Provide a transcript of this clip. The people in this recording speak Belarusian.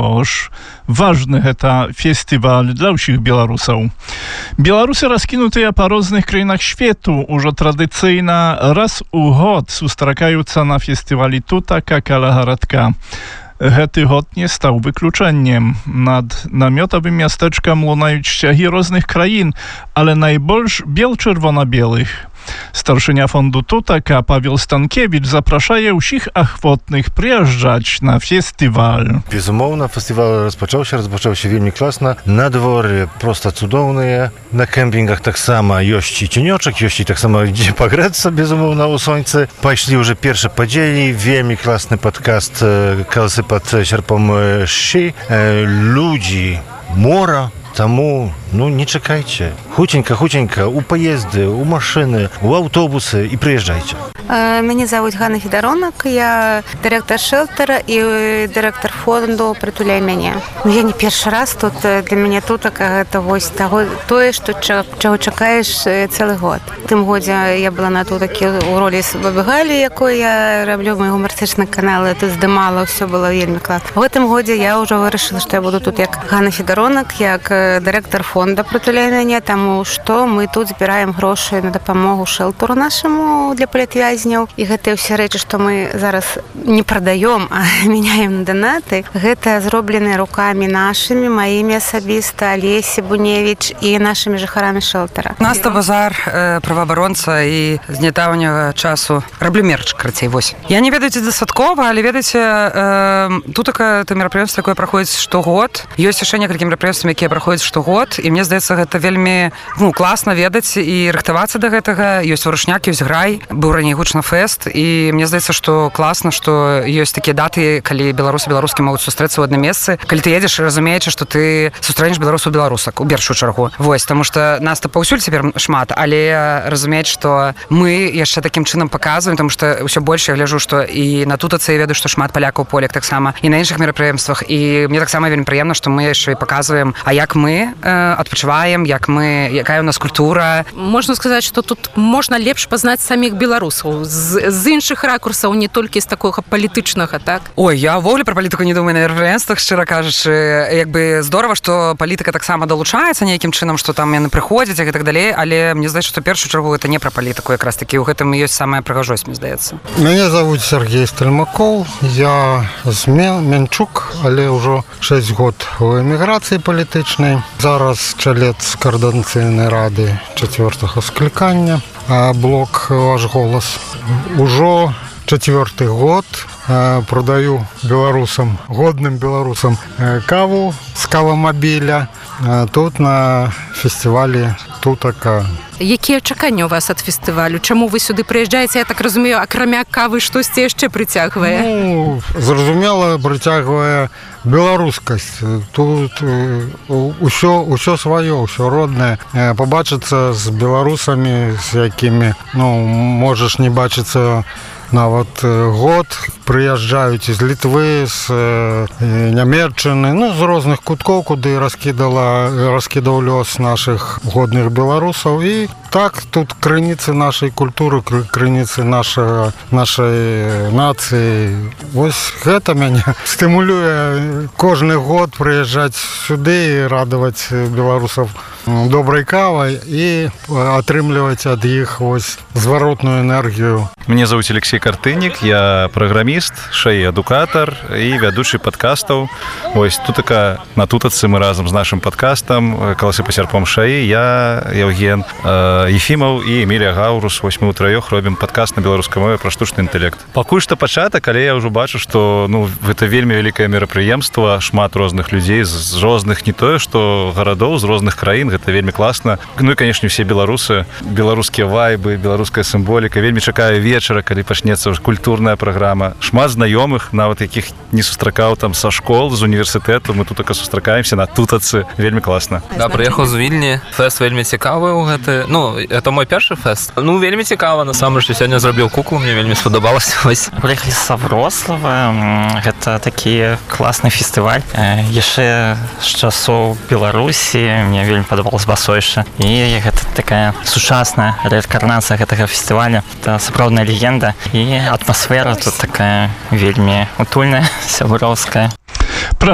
ж важны гэта фестываль для ўсіх беларусаў. Беларусы, раскінутыя па розных краінах свету, ужо традыцыйна раз у год сустракаюцца на фестывалі Тутака каля гарадка. Гэты год не стаў выключэннем. Над намётавым мястэчкам лунаюць сцягі розных краін, але найбольш бел-чырвона-белых. Старшыня фонду Тутака Павел Станкевич запрашае ўсіх ахвотных прыязджаць на фестываль. Безумоўна, фестываль распачаўся вельмі класна. Надвор'е проста цудоўнае. На кемпінгах таксама ёсць і ценёчак, ёсць і таксама дзе пагрэцца, безумоўна, у сонцы. Пайшлі ўжо першыя падзеі, вельмі класны падкаст «Каласы пад сярпом шчы». Людзі, мора. Таму, не чакайце. Хутенька, у паезды, у машыны, у аўтобусы і прыязджайце. Мяне зовут Ганна Федоронок, я директор шелтера и директор фонду «Притуляй мяне». Я не першы раз тут, для мяне Тутака гэта вось тое, чаго чакаеш цэлы год. У тым годзе я была на Тутаке у ролі Бабы Галі, якой я раблю мой гумарыстычны канал, это здымала, ўсё было вельмі класна. У гэтым годзе я ўжо вырашыла, што я буду тут як Ганна Федоронок, як директор фонда «Притуляй мяне», таму што мы тут збіраем грошы на дапамогу шэлтеру нашаму для палітвязняў. І гэтыя ўсе рэчы, што мы зараз не прадаём, а мяняем на данаты, гэта зробленыя рукамі нашымі, маімі асабіста, Алесі Буневіч і нашымі жыхарамі шэлтера. Наста Базар, праваабаронца і з нядаўняга часу раблю мерч, карацей, вось. Я не ведаю, ці дастаткова, але ведаеце, Тутака это мерапрыемства, якое праходзіць штогод. Ёсць яшчэ некалькі мерапрыемстваў, якія праходзяць штогод, і мне здаецца, гэта вельмі класна ведаць і рыхтавацца да гэтага. Ёсць варушняк, ёсць грай, быў раней гучна-фэст, і мне здаецца, што класна, што ёсць такія даты, калі беларусы беларускі могуць сустрэцца ў адным месцы, калі ты едзеш, разумеючы, што ты сустрэнеш беларусаў беларусак у першую чаргу. Вось, таму што нас то паўсюль цяпер шмат, але разумець, што мы яшчэ такім чынам паказваем, таму што ўсё больш я гляджу, што і на Тутацы я ведаю, што шмат палякаў поляк таксама, і на іншых мерапрыемствах, і мне таксама вельмі прыемна, што мы яшчэ і паказваем, а як мы адпачываем, якая ў нас культура. Можна сказаць, што тут можна лепш пазнаць саміх беларусаў з іншых ракурсаў, не толькі з такога палітычнага, так? Ой, я ўвогуле пра палітыку не думаю на мерапрыемствах, шчыра кажучы. Як бы здорава, што палітыка таксама далучаецца нейкім чынам, што там яны прыходзяць і так далей, але мне здаецца, што першую чаргу гэта не пра палітыку, якраз такі ў гэтым ёсць самая прыгажосць, мне здаецца. Мяне зовут Сергей Стрельмаков, я з Менчук, але ўжо 6 год у эміграцыі палітычнай. Зараз чалец Координаційнай рады 4-го скликання, блок «Ваш голос». Ужо 4-й год продаю беларусам, годным беларусам каву з кавамабіля тут на фестивалі Тутака. Якія чаканні у вас ад фестывалю? Чаму вы сюды прыязджаеце? Я так разумею, акрамя кавы штосьці яшчэ прыцягвае? Зразумела, прыцягвае беларускасць. Тут усё сваё, усё роднае. Пабачыцца з беларусамі, з якімі, можаш не бачыцца нават год, прыязджаюць з Літвы, з Нямецчыны, з розных куткоў, куды раскідаў лёс нашых годных беларусаў. І так, тут крыніцы нашай культуры, крыніцы нашай нацыі. Вось гэта мяне стымулюе кожны год прыязджаць сюды і радаваць беларусаў добрай кавай і атрымліваць ад іх вось зваротную энергію. Меня зовут Алексей Картыник, я программист, шэй-адукатор и ведущий подкастов. Ось Тутака на Тутацы мы разом з нашим подкастом «Каласы па сярпом шэй», я, Евген Ефимов и Эмилия Гаурус. Ось мы ўтраёх робім подкаст на беларускай мове пра штучны інтэлект. Пакуль што пачатак, але я ўжо бачу, што гэта вельмі вялікае мерапрыемства, шмат розных людзей з розных не тое, што гарадоў, з розных краін, гэта вельмі класна. І, канешне, усе беларусы, беларускія вайбы, беларуская сімволіка. Вельмі чакаю вечара, калі пачнецца культурная праграма. Шмат знаёмых, нават якіх не сустракаў там са школ, з універсітэту. Мы тут сустракаемся на Тутацы. Вельмі класна. Да, прыехаў з Вільні. Фэст вельмі цікавы ў гэты. Это мой першы фэст. Вельмі цікава, насамрэч, сёння зрабіў куклу, мне вельмі спадабалася. Прыехалі са Вроцлава. Гэта такі класны фестываль. Яшчэ з часоў Беларусі мне вельмі падабалася басойша. І гэта такая сучасная рэінкарнацыя гэтага фестываля. Это сапраўдная легенда. І атмасфера тут такая вельмі утульная, сяброўская.